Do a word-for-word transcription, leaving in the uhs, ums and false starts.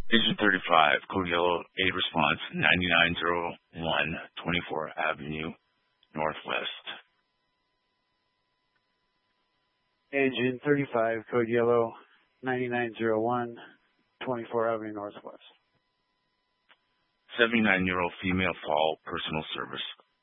Agent thirty-five, Code Yellow, eight response, ninety-nine oh one, twenty-fourth Avenue Northwest. Agent thirty-five, Code Yellow, ninety-nine oh one, twenty-fourth Avenue Northwest. seventy-nine-year-old female fall, personal service,